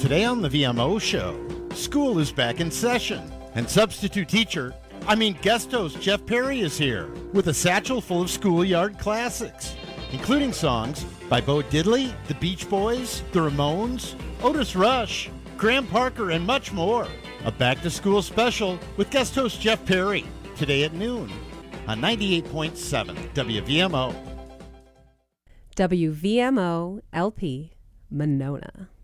Today on the VMO show, school is back in session, and guest host Jeff Perry is here with a satchel full of schoolyard classics, including songs by Bo Diddley, the Beach Boys, the Ramones, Otis Rush, Graham Parker, and much more. A back-to-school special with guest host Jeff Perry, today at noon on 98.7 WVMO. WVMO LP, Monona.